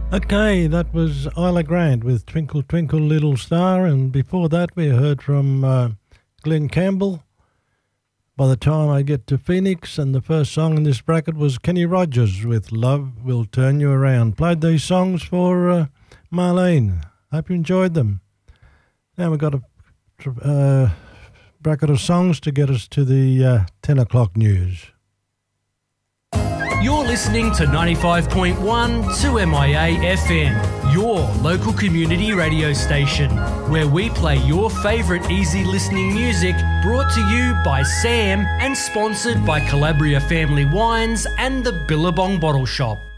Okay, that was Isla Grant with Twinkle Twinkle Little Star, and before that we heard from Glenn Campbell, By the Time I Get to Phoenix, and the first song in this bracket was Kenny Rogers with Love Will Turn You Around. Played these songs for Marlene. Hope you enjoyed them. Now we've got a bracket of songs to get us to the 10 o'clock news. You're listening to 95.1 2MIA FM, your local community radio station, where we play your favourite easy listening music, brought to you by Sam and sponsored by Calabria Family Wines and the Billabong Bottle Shop.